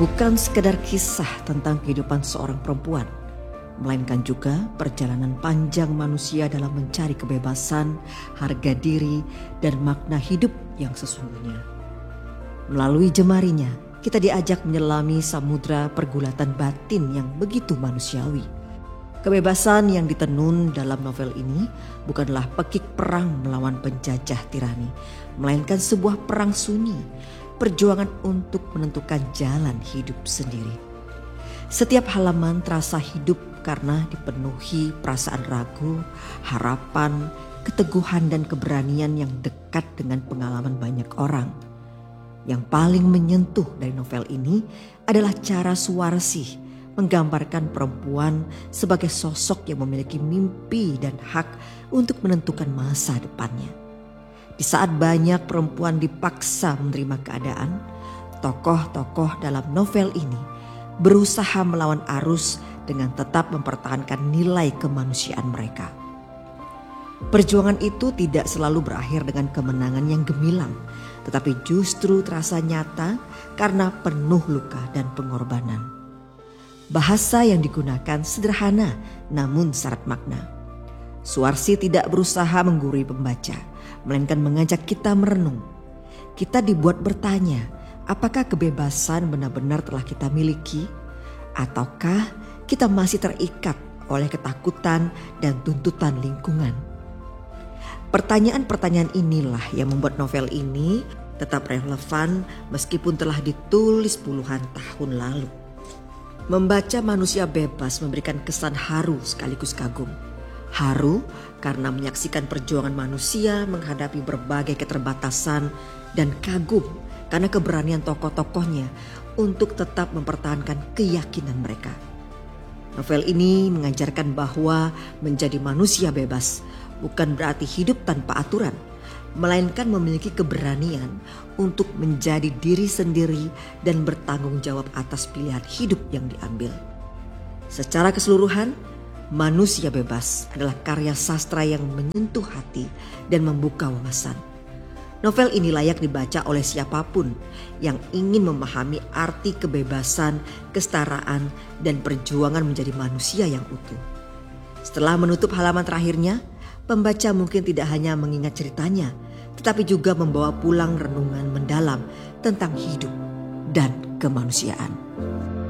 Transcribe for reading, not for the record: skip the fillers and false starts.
bukan sekedar kisah tentang kehidupan seorang perempuan, melainkan juga perjalanan panjang manusia dalam mencari kebebasan, harga diri, dan makna hidup yang sesungguhnya. Melalui jemarinya, kita diajak menyelami samudra pergulatan batin yang begitu manusiawi. Kebebasan yang ditenun dalam novel ini bukanlah pekik perang melawan penjajah tirani, melainkan sebuah perang sunyi, perjuangan untuk menentukan jalan hidup sendiri. Setiap halaman terasa hidup karena dipenuhi perasaan ragu, harapan, keteguhan dan keberanian yang dekat dengan pengalaman banyak orang. Yang paling menyentuh dari novel ini adalah cara Suwarsih menggambarkan perempuan sebagai sosok yang memiliki mimpi dan hak untuk menentukan masa depannya. Di saat banyak perempuan dipaksa menerima keadaan, tokoh-tokoh dalam novel ini berusaha melawan arus dengan tetap mempertahankan nilai kemanusiaan mereka. Perjuangan itu tidak selalu berakhir dengan kemenangan yang gemilang, tetapi justru terasa nyata karena penuh luka dan pengorbanan. Bahasa yang digunakan sederhana namun syarat makna. Suwarsih tidak berusaha menggurui pembaca, melainkan mengajak kita merenung. Kita dibuat bertanya, apakah kebebasan benar-benar telah kita miliki? Ataukah kita masih terikat oleh ketakutan dan tuntutan lingkungan? Pertanyaan-pertanyaan inilah yang membuat novel ini tetap relevan meskipun telah ditulis puluhan tahun lalu. Membaca Manusia Bebas memberikan kesan haru sekaligus kagum. Haru karena menyaksikan perjuangan manusia menghadapi berbagai keterbatasan, dan kagum karena keberanian tokoh-tokohnya untuk tetap mempertahankan keyakinan mereka. Novel ini mengajarkan bahwa menjadi manusia bebas bukan berarti hidup tanpa aturan, melainkan memiliki keberanian untuk menjadi diri sendiri dan bertanggung jawab atas pilihan hidup yang diambil. Secara keseluruhan, Manusia Bebas adalah karya sastra yang menyentuh hati dan membuka wawasan. Novel ini layak dibaca oleh siapapun yang ingin memahami arti kebebasan, kesetaraan, dan perjuangan menjadi manusia yang utuh. Setelah menutup halaman terakhirnya, pembaca mungkin tidak hanya mengingat ceritanya, tetapi juga membawa pulang renungan mendalam tentang hidup dan kemanusiaan.